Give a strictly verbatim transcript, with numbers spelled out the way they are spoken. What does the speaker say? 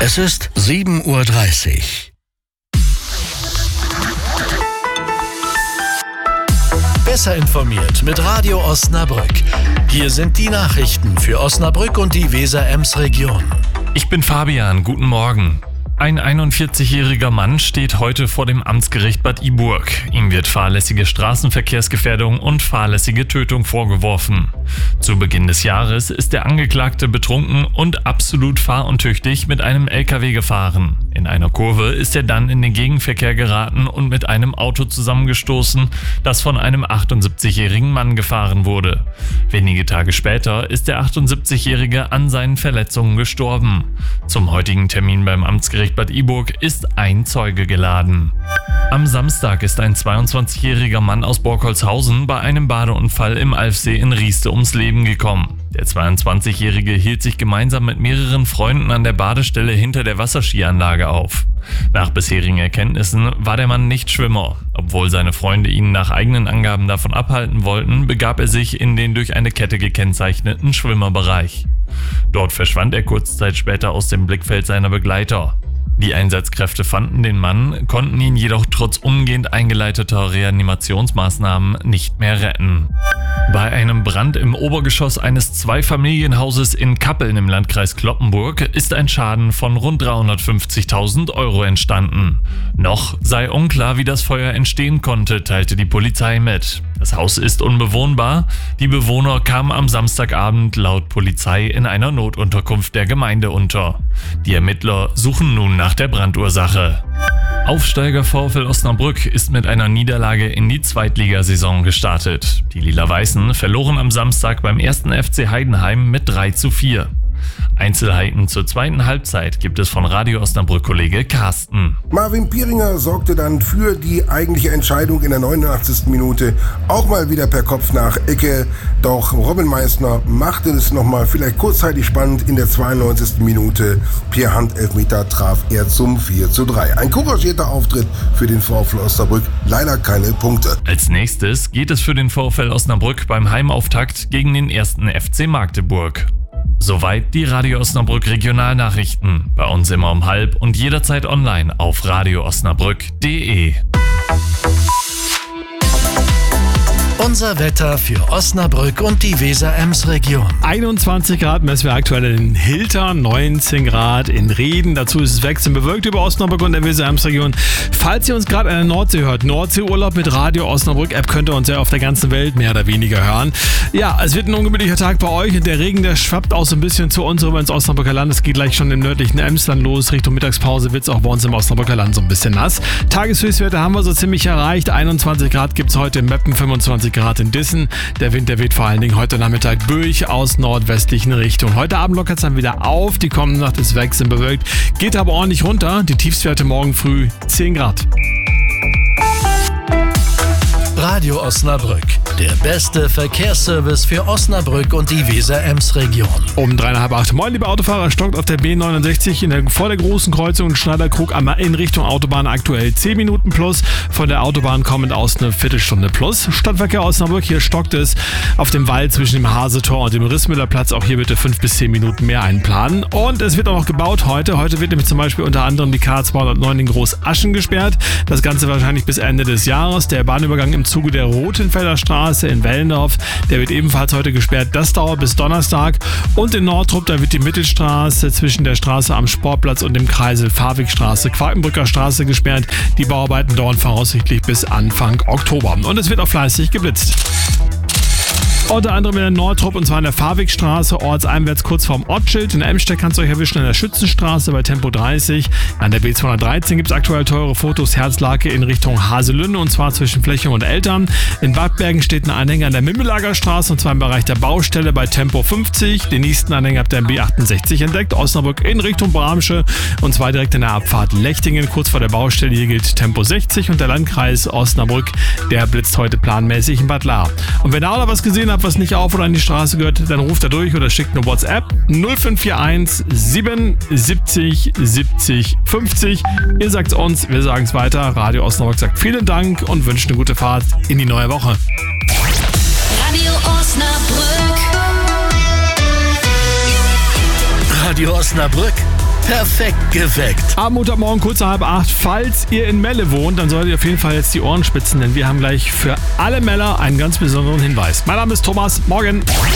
Es ist sieben Uhr dreißig. Besser informiert mit Radio Osnabrück. Hier sind die Nachrichten für Osnabrück und die Weser-Ems-Region. Ich bin Fabian, guten Morgen. Ein einundvierzigjähriger Mann steht heute vor dem Amtsgericht Bad Iburg. Ihm wird fahrlässige Straßenverkehrsgefährdung und fahrlässige Tötung vorgeworfen. Zu Beginn des Jahres ist der Angeklagte betrunken und absolut fahruntüchtig mit einem L K W gefahren. In einer Kurve ist er dann in den Gegenverkehr geraten und mit einem Auto zusammengestoßen, das von einem achtundsiebzigjährigen Mann gefahren wurde. Wenige Tage später ist der achtundsiebzigjährige an seinen Verletzungen gestorben. Zum heutigen Termin beim Amtsgericht Bad Iburg ist ein Zeuge geladen. Am Samstag ist ein zweiundzwanzigjähriger Mann aus Borkholzhausen bei einem Badeunfall im Alfsee in Rieste ums Leben gekommen. Der zweiundzwanzigjährige hielt sich gemeinsam mit mehreren Freunden an der Badestelle hinter der Wasserskianlage auf. Nach bisherigen Erkenntnissen war der Mann nicht Schwimmer. Obwohl seine Freunde ihn nach eigenen Angaben davon abhalten wollten, begab er sich in den durch eine Kette gekennzeichneten Schwimmerbereich. Dort verschwand er kurze Zeit später aus dem Blickfeld seiner Begleiter. Die Einsatzkräfte fanden den Mann, konnten ihn jedoch trotz umgehend eingeleiteter Reanimationsmaßnahmen nicht mehr retten. Bei einem Brand im Obergeschoss eines Zweifamilienhauses in Kappeln im Landkreis Cloppenburg ist ein Schaden von rund dreihundertfünfzigtausend Euro entstanden. Noch sei unklar, wie das Feuer entstehen konnte, teilte die Polizei mit. Das Haus ist unbewohnbar. Die Bewohner kamen am Samstagabend laut Polizei in einer Notunterkunft der Gemeinde unter. Die Ermittler suchen nun nach der Brandursache. Aufsteiger VfL Osnabrück ist mit einer Niederlage in die Zweitligasaison gestartet. Die Lila-Weißen verloren am Samstag beim ersten F C Heidenheim mit drei zu vier. Einzelheiten zur zweiten Halbzeit gibt es von Radio Osnabrück-Kollege Carsten. Marvin Pieringer sorgte dann für die eigentliche Entscheidung in der neunundachtzigsten Minute, auch mal wieder per Kopf nach Ecke. Doch Robin Meissner machte es nochmal vielleicht kurzzeitig spannend in der zweiundneunzigsten Minute. Per Handelfmeter traf er zum vier zu drei. Ein couragierter Auftritt für den VfL Osnabrück, leider keine Punkte. Als nächstes geht es für den VfL Osnabrück beim Heimauftakt gegen den ersten F C Magdeburg. Soweit die Radio Osnabrück Regionalnachrichten. Bei uns immer um halb und jederzeit online auf radio osnabrück punkt de. Unser Wetter für Osnabrück und die Weser-Ems-Region. einundzwanzig Grad messen wir aktuell in Hilter, neunzehn Grad in Reden. Dazu ist es wechselnd bewölkt über Osnabrück und der Weser-Ems-Region. Falls ihr uns gerade an der Nordsee hört, Nordseeurlaub mit Radio Osnabrück-App, könnt ihr uns ja auf der ganzen Welt mehr oder weniger hören. Ja, es wird ein ungemütlicher Tag bei euch und der Regen, der schwappt auch so ein bisschen zu uns rüber ins Osnabrücker Land. Es geht gleich schon im nördlichen Emsland los. Richtung Mittagspause wird es auch bei uns im Osnabrücker Land so ein bisschen nass. Tageshöchstwerte haben wir so ziemlich erreicht. einundzwanzig Grad gibt es heute in Meppen, fünfundzwanzig Grad in Dissen. Der Wind, der weht vor allen Dingen heute Nachmittag durch aus nordwestlichen Richtungen. Heute Abend lockert es dann wieder auf. Die kommende Nacht ist wechselnd bewölkt, geht aber ordentlich runter. Die Tiefstwerte morgen früh zehn Grad. Radio Osnabrück, der beste Verkehrsservice für Osnabrück und die Weser-Ems-Region. Um dreieinhalb acht. Moin, liebe Autofahrer, stockt auf der B neunundsechzig in der, vor der großen Kreuzung Schneiderkrug einmal in Richtung Autobahn aktuell zehn Minuten plus. Von der Autobahn kommend aus eine Viertelstunde plus. Stadtverkehr Osnabrück, hier stockt es auf dem Wall zwischen dem Hasetor und dem Rissmüllerplatz. Auch hier bitte fünf bis zehn Minuten mehr einplanen. Und es wird auch noch gebaut heute. Heute wird nämlich zum Beispiel unter anderem die K zweihundertneun in Großaschen gesperrt. Das Ganze wahrscheinlich bis Ende des Jahres. Der Bahnübergang im Zuge der Rothenfelder Straße in Wellendorf, der wird ebenfalls heute gesperrt. Das dauert bis Donnerstag. Und in Nordrup, da wird die Mittelstraße zwischen der Straße am Sportplatz und dem Kreisel Fahrwegstraße, Quakenbrücker Straße gesperrt. Die Bauarbeiten dauern voraussichtlich bis Anfang Oktober. Und es wird auch fleißig geblitzt. Unter anderem in der Nordtrupp und zwar in der Fahrwegstraße, ortseinwärts kurz vorm Ortsschild. In Emstedt kannst du euch erwischen in der Schützenstraße bei Tempo dreißig. An der B zweihundertdreizehn gibt es aktuell teure Fotos, Herzlake in Richtung Haselünne und zwar zwischen Fleching und Eltern. In Wattbergen steht ein Anhänger an der Mimmelager Straße und zwar im Bereich der Baustelle bei Tempo fünfzig. Den nächsten Anhänger habt ihr im B achtundsechzig entdeckt, Osnabrück in Richtung Bramsche und zwar direkt in der Abfahrt Lechtingen, kurz vor der Baustelle. Hier gilt Tempo sechzig und der Landkreis Osnabrück, der blitzt heute planmäßig in Bad Lahr. Und wenn ihr auch noch was gesehen habt, was nicht auf oder an die Straße gehört, dann ruft er durch oder schickt eine WhatsApp null fünf vier eins sieben siebzig siebzig fünfzig. Ihr sagt's uns, wir sagen's weiter. Radio Osnabrück sagt vielen Dank und wünscht eine gute Fahrt in die neue Woche. Radio Osnabrück. Radio Osnabrück Perfekt geweckt. Am Montagmorgen kurz nach halb acht. Falls ihr in Melle wohnt, dann solltet ihr auf jeden Fall jetzt die Ohren spitzen, denn wir haben gleich für alle Meller einen ganz besonderen Hinweis. Mein Name ist Thomas. Morgen.